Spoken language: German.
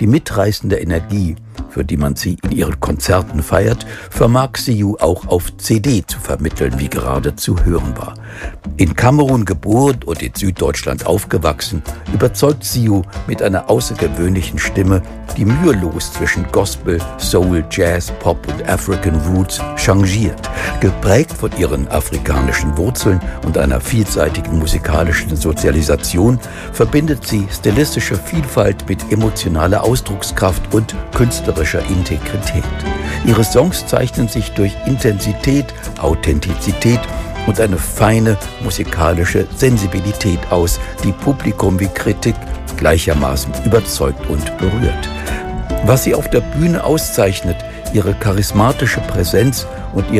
Die mitreißende Energie, für die man sie in ihren Konzerten feiert, vermag Siu auch auf CD zu vermitteln, wie gerade zu hören war. In Kamerun geboren und in Süddeutschland aufgewachsen, überzeugt Siu mit einer außergewöhnlichen Stimme, die mühelos zwischen Gospel, Soul, Jazz, Pop und African Roots changiert. Geprägt von ihren afrikanischen Wurzeln und einer vielseitigen musikalischen Sozialisation verbindet sie stilistische Vielfalt mit emotionaler Ausdruckskraft und künstlerischer Integrität. Ihre Songs zeichnen sich durch Intensität, Authentizität und eine feine musikalische Sensibilität aus, die Publikum wie Kritik gleichermaßen überzeugt und berührt. Was sie auf der Bühne auszeichnet, ihre charismatische Präsenz und ihre